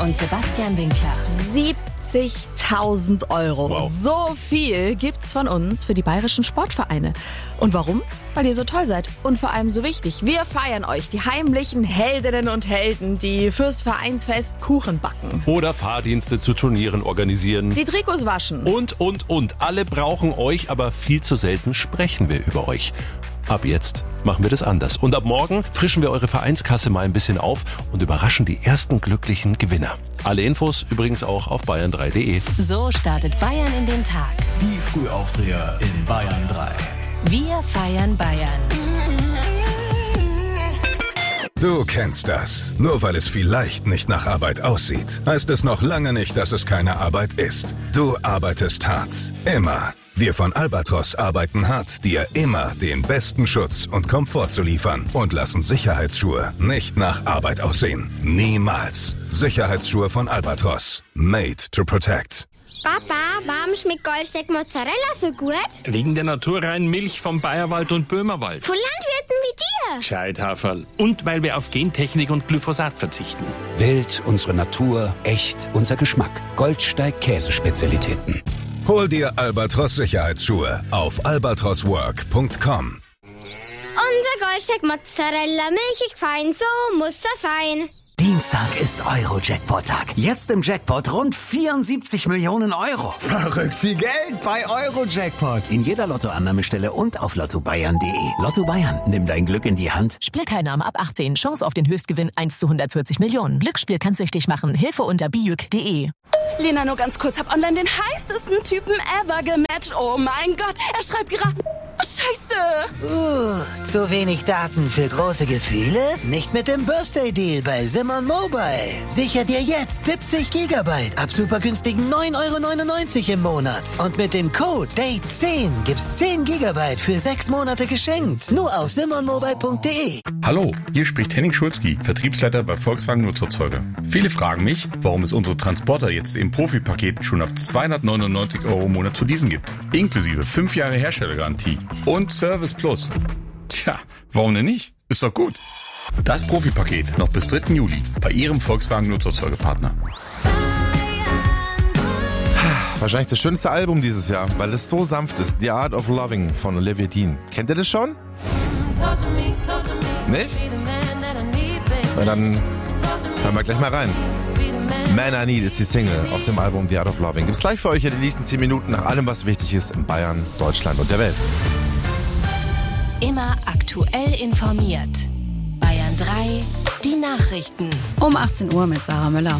und Sebastian Winkler. 70.000 Euro. Wow. So viel gibt's von uns für die bayerischen Sportvereine. Und warum? Weil ihr so toll seid. Und vor allem so wichtig. Wir feiern euch, die heimlichen Heldinnen und Helden, die fürs Vereinsfest Kuchen backen. Oder Fahrdienste zu Turnieren organisieren. Die Trikots waschen. Und. Alle brauchen euch, aber viel zu selten sprechen wir über euch. Ab jetzt machen wir das anders. Und ab morgen frischen wir eure Vereinskasse mal ein bisschen auf und überraschen die ersten glücklichen Gewinner. Alle Infos übrigens auch auf bayern3.de. So startet Bayern in den Tag. Die Frühaufdreher in Bayern 3. Wir feiern Bayern. Du kennst das. Nur weil es vielleicht nicht nach Arbeit aussieht, heißt es noch lange nicht, dass es keine Arbeit ist. Du arbeitest hart. Immer. Wir von Albatros arbeiten hart, dir immer den besten Schutz und Komfort zu liefern und lassen Sicherheitsschuhe nicht nach Arbeit aussehen. Niemals. Sicherheitsschuhe von Albatros. Made to protect. Papa, warum schmeckt Goldsteak Mozzarella so gut? Wegen der naturreinen Milch vom Bayerwald und Böhmerwald. Von Landwirten wie dir. Gescheithaferl. Und weil wir auf Gentechnik und Glyphosat verzichten. Wild, unsere Natur, echt, unser Geschmack. Goldsteig Käsespezialitäten. Hol dir Albatros Sicherheitsschuhe auf albatroswork.com. Unser Goldsteak Mozzarella, milchig fein, so muss das sein. Dienstag ist Euro-Jackpot-Tag. Jetzt im Jackpot rund 74 Millionen Euro. Verrückt viel Geld bei Euro-Jackpot. In jeder Lottoannahmestelle und auf lottobayern.de. Lotto Bayern, nimm dein Glück in die Hand. Spielteilnahme ab 18. Chance auf den Höchstgewinn 1 zu 140 Millionen. Glücksspiel kann süchtig machen. Hilfe unter biüc.de. Lena, nur ganz kurz, hab online den heißesten Typen ever gematcht. Oh mein Gott, er schreibt gerade... Scheiße! Zu wenig Daten für große Gefühle? Nicht mit dem Birthday-Deal bei Simon Mobile. Sicher dir jetzt 70 Gigabyte ab super günstigen 9,99 € im Monat. Und mit dem Code DATE10 gibt's 10 Gigabyte für 6 Monate geschenkt. Nur auf simonmobile.de. Hallo, hier spricht Henning Schulzky, Vertriebsleiter bei Volkswagen Nutzerzeuger. Viele fragen mich, warum es unsere Transporter jetzt im Profi-Paket schon ab 299 € im Monat zu leasen gibt. Inklusive 5 Jahre Herstellergarantie. Und Service Plus. Tja, warum denn nicht? Ist doch gut. Das Profi-Paket noch bis 3. Juli bei Ihrem Volkswagen Nutzerzeugerpartner. Wahrscheinlich das schönste Album dieses Jahr, weil es so sanft ist. The Art of Loving von Olivia Dean. Kennt ihr das schon? Nicht? Na dann hören wir gleich mal rein. Man I Need ist die Single aus dem Album The Art of Loving. Gibt's gleich für euch in den nächsten 10 Minuten nach allem, was wichtig ist in Bayern, Deutschland und der Welt. Immer aktuell informiert. Bayern 3, die Nachrichten. Um 18 Uhr mit Sarah Müller.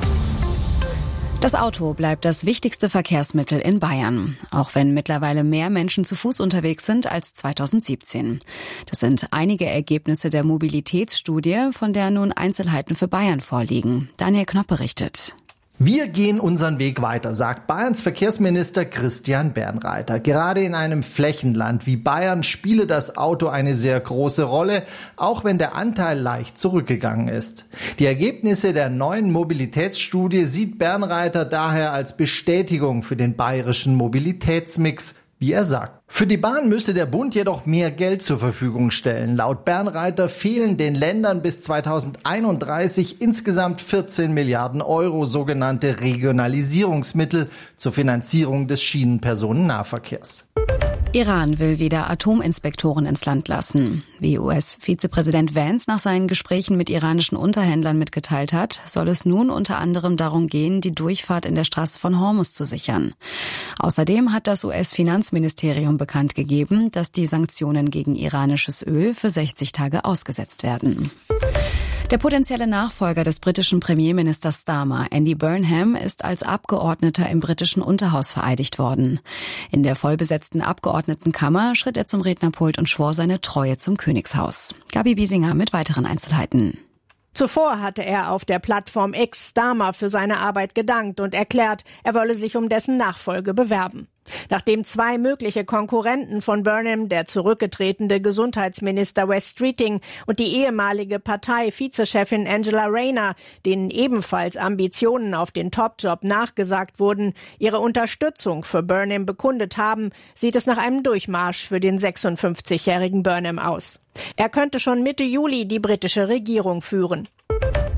Das Auto bleibt das wichtigste Verkehrsmittel in Bayern, auch wenn mittlerweile mehr Menschen zu Fuß unterwegs sind als 2017. Das sind einige Ergebnisse der Mobilitätsstudie, von der nun Einzelheiten für Bayern vorliegen. Daniel Knopp berichtet. Wir gehen unseren Weg weiter, sagt Bayerns Verkehrsminister Christian Bernreiter. Gerade in einem Flächenland wie Bayern spiele das Auto eine sehr große Rolle, auch wenn der Anteil leicht zurückgegangen ist. Die Ergebnisse der neuen Mobilitätsstudie sieht Bernreiter daher als Bestätigung für den bayerischen Mobilitätsmix, wie er sagt. Für die Bahn müsse der Bund jedoch mehr Geld zur Verfügung stellen. Laut Bernreiter fehlen den Ländern bis 2031 insgesamt 14 Milliarden Euro sogenannte Regionalisierungsmittel zur Finanzierung des Schienenpersonennahverkehrs. Iran will wieder Atominspektoren ins Land lassen. Wie US-Vizepräsident Vance nach seinen Gesprächen mit iranischen Unterhändlern mitgeteilt hat, soll es nun unter anderem darum gehen, die Durchfahrt in der Straße von Hormuz zu sichern. Außerdem hat das US-Finanzministerium bekannt gegeben, dass die Sanktionen gegen iranisches Öl für 60 Tage ausgesetzt werden. Der potenzielle Nachfolger des britischen Premierministers Starmer, Andy Burnham, ist als Abgeordneter im britischen Unterhaus vereidigt worden. In der vollbesetzten Abgeordnetenkammer schritt er zum Rednerpult und schwor seine Treue zum Königshaus. Gabi Biesinger mit weiteren Einzelheiten. Zuvor hatte er auf der Plattform X Starmer für seine Arbeit gedankt und erklärt, er wolle sich um dessen Nachfolge bewerben. Nachdem 2 mögliche Konkurrenten von Burnham, der zurückgetretene Gesundheitsminister Wes Streeting und die ehemalige Partei-Vizechefin Angela Rayner, denen ebenfalls Ambitionen auf den Top-Job nachgesagt wurden, ihre Unterstützung für Burnham bekundet haben, sieht es nach einem Durchmarsch für den 56-jährigen Burnham aus. Er könnte schon Mitte Juli die britische Regierung führen.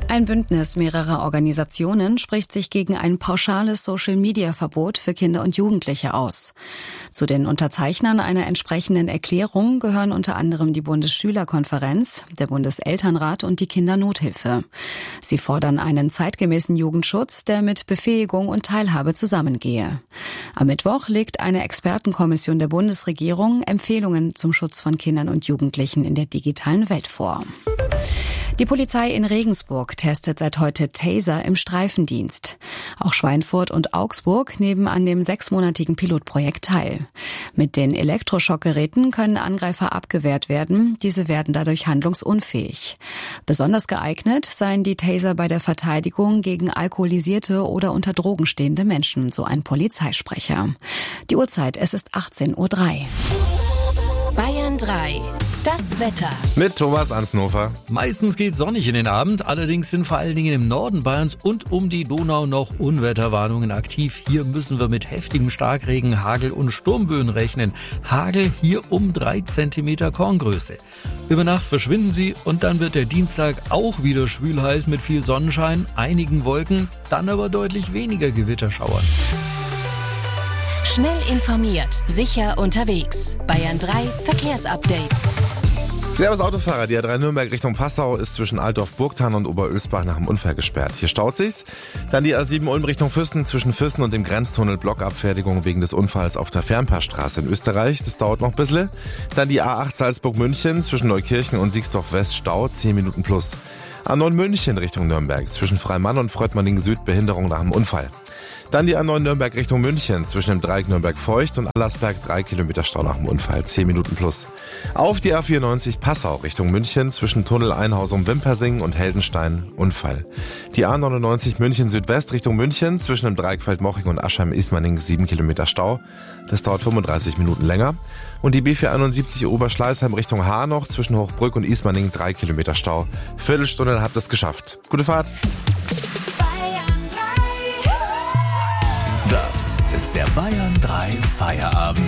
Ein Bündnis mehrerer Organisationen spricht sich gegen ein pauschales Social-Media-Verbot für Kinder und Jugendliche aus. Zu den Unterzeichnern einer entsprechenden Erklärung gehören unter anderem die Bundesschülerkonferenz, der Bundeselternrat und die Kindernothilfe. Sie fordern einen zeitgemäßen Jugendschutz, der mit Befähigung und Teilhabe zusammengehe. Am Mittwoch legt eine Expertenkommission der Bundesregierung Empfehlungen zum Schutz von Kindern und Jugendlichen in der digitalen Welt vor. Die Polizei in Regensburg testet seit heute Taser im Streifendienst. Auch Schweinfurt und Augsburg nehmen an dem 6-monatigen Pilotprojekt teil. Mit den Elektroschockgeräten können Angreifer abgewehrt werden. Diese werden dadurch handlungsunfähig. Besonders geeignet seien die Taser bei der Verteidigung gegen alkoholisierte oder unter Drogen stehende Menschen, so ein Polizeisprecher. Die Uhrzeit, es ist 18:03 Uhr. Bayern 3. Das Wetter. Mit Thomas Ansnofer. Meistens geht sonnig in den Abend, allerdings sind vor allen Dingen im Norden Bayerns und um die Donau noch Unwetterwarnungen aktiv. Hier müssen wir mit heftigem Starkregen, Hagel und Sturmböen rechnen. Hagel hier um 3 Zentimeter Korngröße. Über Nacht verschwinden sie und dann wird der Dienstag auch wieder schwülheiß mit viel Sonnenschein, einigen Wolken, dann aber deutlich weniger Gewitterschauern. Schnell informiert, sicher unterwegs. Bayern 3 Verkehrsupdate. Servus Autofahrer, die A3 Nürnberg Richtung Passau ist zwischen Altdorf-Burgthann und Oberölsbach nach dem Unfall gesperrt. Hier staut sich's. Dann die A7 Ulm Richtung Füssen zwischen Füssen und dem Grenztunnel Blockabfertigung wegen des Unfalls auf der Fernpassstraße in Österreich. Das dauert noch ein bisschen. Dann die A8 Salzburg-München zwischen Neukirchen und Siegsdorf-West Stau, 10 Minuten plus. A9 München Richtung Nürnberg zwischen Freimann und Fröttmanning Süd Behinderung nach dem Unfall. Dann die A9 Nürnberg Richtung München zwischen dem Dreieck Nürnberg-Feucht und Allersberg 3 Kilometer Stau nach dem Unfall, 10 Minuten plus. Auf die A94 Passau Richtung München zwischen Tunnel Einhausum Wimpersingen und Heldenstein, Unfall. Die A99 München Südwest Richtung München zwischen dem Dreieck Feldmoching und Aschheim-Ismaning 7 Kilometer Stau. Das dauert 35 Minuten länger. Und die B471 Oberschleißheim Richtung Haarnoch zwischen Hochbrück und Ismaning 3 Kilometer Stau. Viertelstunde habt ihr es geschafft. Gute Fahrt. Das ist der Bayern 3 Feierabend.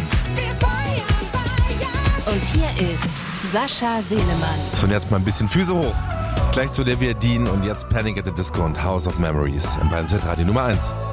Und hier ist Sascha Selemann. So, und jetzt mal ein bisschen Füße hoch. Gleich zu der wir dienen und jetzt Panic at the Disco und House of Memories im Bayern Z Radio Nummer 1.